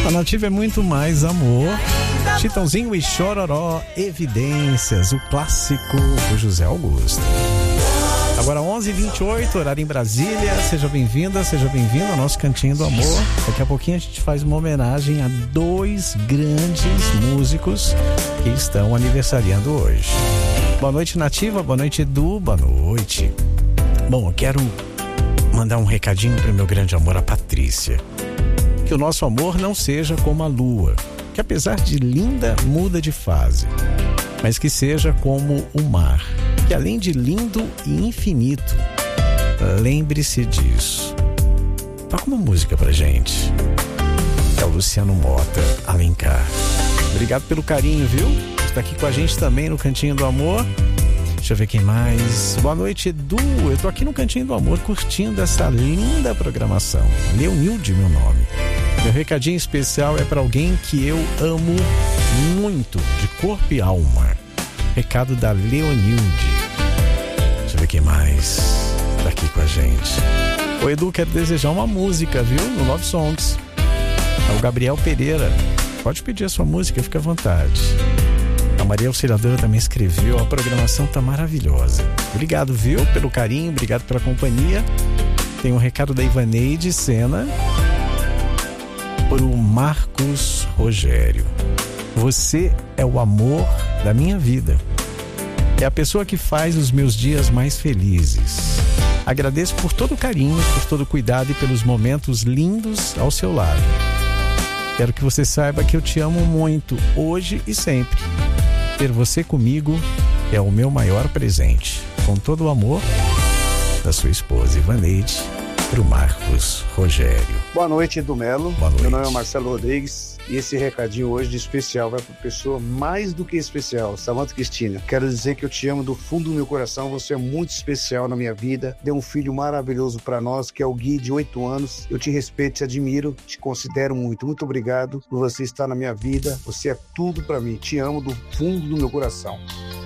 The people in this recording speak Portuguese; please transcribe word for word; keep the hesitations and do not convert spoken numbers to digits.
A Nativa é muito mais amor. Chitãozinho e Chororó, Evidências, o clássico do José Augusto. Agora onze e vinte e oito, horário em Brasília. Seja bem-vinda, seja bem-vindo ao nosso Cantinho do Amor. Daqui a pouquinho a gente faz uma homenagem a dois grandes músicos que estão aniversariando hoje. Boa noite, Nativa. Boa noite, Edu. Boa noite. Bom, eu quero mandar um recadinho para o meu grande amor, a Patrícia. Que o nosso amor não seja como a lua, que apesar de linda, muda de fase, mas que seja como o mar, que além de lindo e infinito, lembre-se disso. Toca uma música pra gente. É o Luciano Mota, Alencar. Obrigado pelo carinho, viu? Está aqui com a gente também no Cantinho do Amor. Deixa eu ver quem mais. Boa noite, Edu. Eu tô aqui no Cantinho do Amor curtindo essa linda programação. Leonilde, meu nome. Meu recadinho especial é para alguém que eu amo muito, de corpo e alma. Recado da Leonilde. Deixa eu ver quem mais tá aqui com a gente. Ô Edu, quero desejar uma música, viu? No Love Songs. É o Gabriel Pereira. Pode pedir a sua música, fica à vontade. A Maria Auxiliadora também escreveu. A programação tá maravilhosa. Obrigado, viu? Pelo carinho, obrigado pela companhia. Tem um recado da Ivaneide Sena para o Marcos Rogério. Você é o amor da minha vida. É a pessoa que faz os meus dias mais felizes. Agradeço por todo o carinho, por todo o cuidado e pelos momentos lindos ao seu lado. Quero que você saiba que eu te amo muito, hoje e sempre. Ter você comigo é o meu maior presente. Com todo o amor da sua esposa Ivaneide, para o Marcos Rogério. Boa noite, Edu Melo. Boa noite. Meu nome é Marcelo Rodrigues e esse recadinho hoje de especial vai para pessoa mais do que especial, Samanta Cristina. Quero dizer que eu te amo do fundo do meu coração, você é muito especial na minha vida, deu um filho maravilhoso para nós, que é o Gui, de oito anos. Eu te respeito, te admiro, te considero muito. Muito obrigado por você estar na minha vida, você é tudo para mim. Te amo do fundo do meu coração.